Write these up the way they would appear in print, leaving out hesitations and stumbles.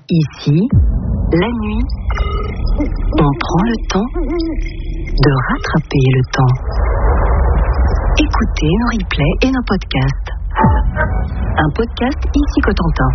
Ici, la nuit, on prend le temps de rattraper le temps. Écoutez nos replays et nos podcasts. Un podcast ici Cotentin.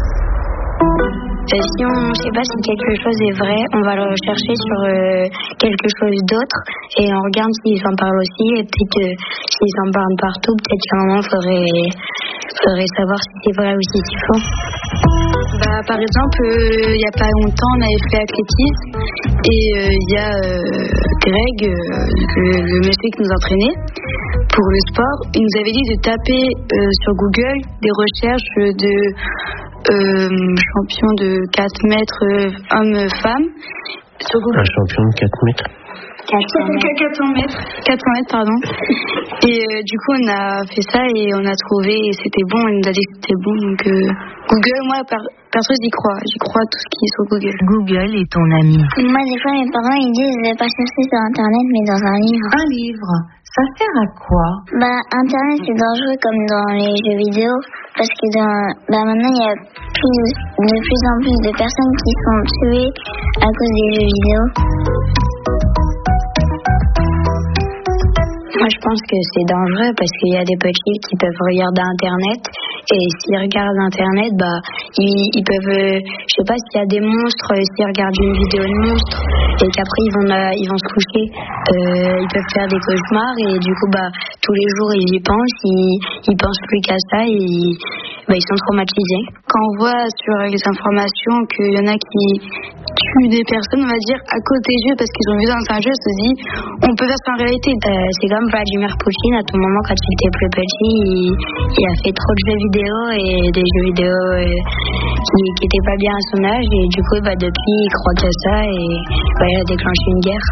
Si on ne sait pas si quelque chose est vrai, on va le rechercher sur quelque chose d'autre et on regarde s'ils en parlent aussi. Et peut-être s'ils en parlent partout, peut-être qu'à un moment faudrait savoir si c'est vrai ou si c'est faux. Par exemple, il n'y a pas longtemps, on avait fait athlétisme et il y a Greg, le monsieur qui nous entraînait pour le sport, il nous avait dit de taper sur Google des recherches de champion de 4 mètres homme-femme sur Google. Un champion de 4 mètres 400 mètres, pardon. Et du coup, on a fait ça et on a trouvé et c'était bon. On nous a dit que c'était bon. Donc, Google, moi, perso, j'y crois. J'y crois à tout ce qui est sur Google. Google est ton ami. Moi, des fois, mes parents, ils disent de ne pas chercher sur Internet, mais dans un livre. Un livre, ça sert à quoi? Internet, c'est dangereux comme dans les jeux vidéo. Parce que maintenant, il y a de plus en plus de personnes qui sont tuées à cause des jeux vidéo. Moi, je pense que c'est dangereux parce qu'il y a des petits qui peuvent regarder Internet et s'ils regardent Internet, ils peuvent, je sais pas s'il y a des monstres, s'ils regardent une vidéo de monstres et qu'après ils vont se coucher, ils peuvent faire des cauchemars et du coup, tous les jours ils y pensent, ils pensent plus qu'à ça et ils sont traumatisés. Quand on voit sur les informations qu'il y en a qui tuent des personnes, on va dire, à cause des jeux parce qu'ils ont vu dans un jeu, se dit, on peut faire ça en réalité. C'est comme Vladimir Poutine, à tout moment, quand il était plus petit, il a fait trop de jeux vidéo et des jeux vidéo qui étaient pas bien à son âge et du coup, depuis, il croit qu'à ça et il a déclenché une guerre.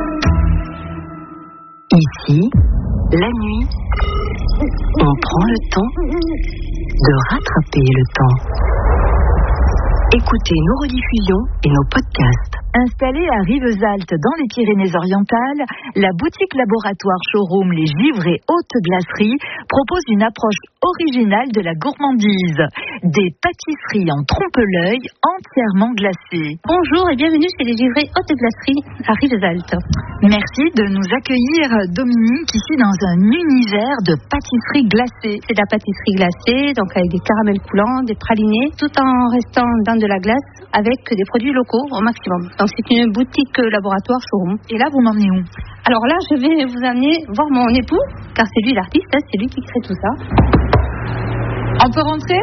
Ici, la nuit, on prend le temps de rattraper le temps. Écoutez nos rediffusions et nos podcasts. Installée à Rivesaltes dans les Pyrénées-Orientales, la boutique laboratoire showroom Les Givres et Hautes Glaceries propose une approche originale de la gourmandise. Des pâtisseries en trompe-l'œil entièrement glacées. Bonjour et bienvenue chez Les Givres et Hautes Glaceries à Rivesaltes. Merci de nous accueillir, Dominique, ici dans un univers de pâtisseries glacées. C'est de la pâtisserie glacée, donc avec des caramels coulants, des pralinés, tout en restant dans de la glace avec des produits locaux au maximum. Donc c'est une boutique laboratoire showroom. Et là, vous m'emmenez où? Alors là, je vais vous amener voir mon époux, car c'est lui l'artiste, c'est lui qui crée tout ça. On peut rentrer?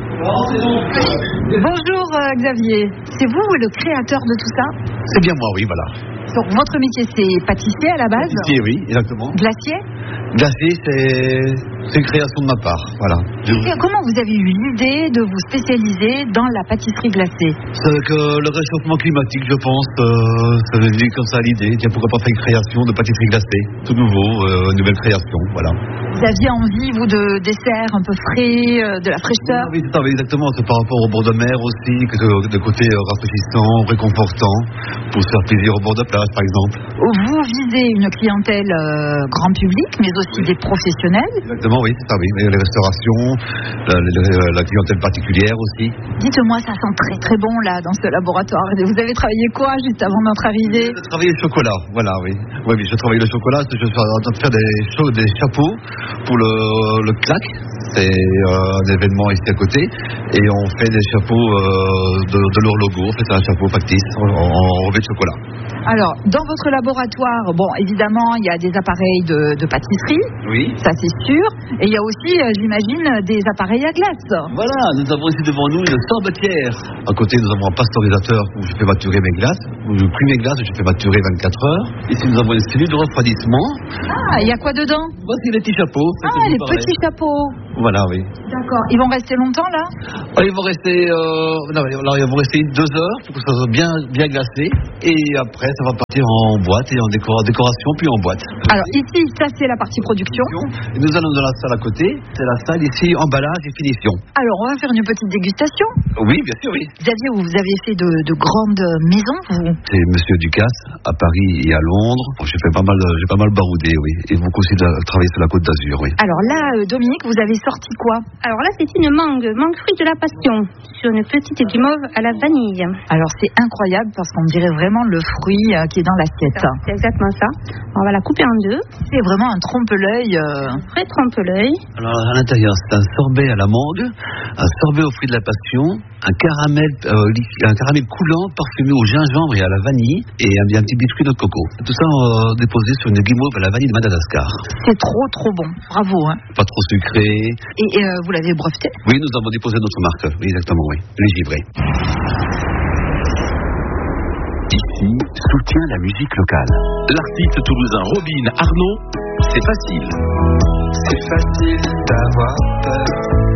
Bonjour Xavier, c'est vous le créateur de tout ça? C'est bien moi, oui, voilà. Donc votre métier c'est pâtissier à la base? Pâtissier, oui, exactement. Glacier? Glacier, c'est une création de ma part, voilà. Et comment vous avez eu l'idée de vous spécialiser dans la pâtisserie glacée? C'est avec le réchauffement climatique, je pense, ça m'est venu comme ça l'idée. Tiens, pourquoi pas faire une création de pâtisserie glacée, tout nouveau, une nouvelle création, voilà. Vous aviez envie, vous, de desserts un peu frais, de la fraîcheur? Oui, c'est ça, oui, exactement. C'est par rapport au bord de mer aussi, que de côté rafraîchissant, réconfortant, pour se faire plaisir au bord de plage, par exemple. Vous visez une clientèle grand public, mais aussi des professionnels? Exactement, oui, c'est ça, oui. Les restaurations, la clientèle particulière aussi. Dites-moi, ça sent très très bon là, dans ce laboratoire. Vous avez travaillé quoi juste avant notre arrivée? J'ai travaillé le chocolat, voilà, oui. Oui, je travaille le chocolat, je suis en train de faire des chapeaux pour le CLAC. C'est un événement ici à côté et on fait des chapeaux de leur logo. On fait un chapeau factice en revêt de chocolat. Alors, dans votre laboratoire, bon, évidemment, il y a des appareils de pâtisserie. Oui. Ça, c'est sûr. Et il y a aussi, j'imagine, des appareils à glace. Voilà, nous avons ici devant nous une sorbetière. À côté, nous avons un pasteurisateur où je fais maturer mes glaces, où je cuis mes glaces et je fais maturer 24 heures. Ici, nous avons une cellule de refroidissement. Ah, il y a quoi dedans? Voici les petits chapeaux. Ah, les petits chapeaux. Voilà, oui. D'accord. Ils vont rester longtemps, là? Ils vont rester, ils vont rester 2 heures pour que ça soit bien glacé. Et après, ça va partir en boîte et en décoration, puis en boîte. Alors ici, ça c'est la partie production. Et nous allons dans la salle à côté. C'est la salle ici, emballage et finition. Alors on va faire une petite dégustation. Oui, bien sûr, oui. Xavier, vous avez fait de grandes maisons, vous? C'est Monsieur Ducasse, à Paris et à Londres. J'ai pas mal baroudé, oui. Et beaucoup aussi travaillé sur la Côte d'Azur, oui. Alors là, Dominique, vous avez sorti quoi? Alors là, c'est une mangue fruit de la passion, sur une petite guimauve à la vanille. Alors c'est incroyable parce qu'on dirait vraiment le fruit qui est dans l'assiette. C'est exactement ça. On va la couper en deux. C'est vraiment un trompe-l'œil. Un vrai trompe-l'œil. Alors à l'intérieur, c'est un sorbet à la mangue, un sorbet au fruit de la passion, un caramel coulant parfumé au gingembre et à la vanille et un petit biscuit de coco. Tout ça déposé sur une guimauve à la vanille de Madagascar. C'est trop bon. Bravo. Hein. Pas trop sucré. Et vous l'avez breveté? Oui, nous avons déposé notre marque. Oui, exactement, oui. Les givrés. Ici, soutient la musique locale. L'artiste toulousain Robin Arnaud, c'est facile. C'est facile d'avoir peur,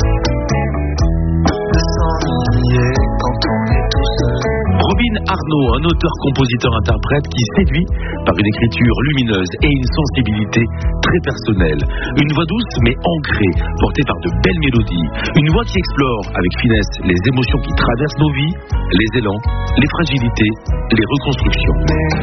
de s'ennuyer quand on est tout seul. Robin Arnaud, un auteur-compositeur-interprète qui séduit par une écriture lumineuse et une sensibilité très personnelle. Une voix douce mais ancrée, portée par de belles mélodies. Une voix qui explore avec finesse les émotions qui traversent nos vies, les élans, les fragilités, les reconstructions.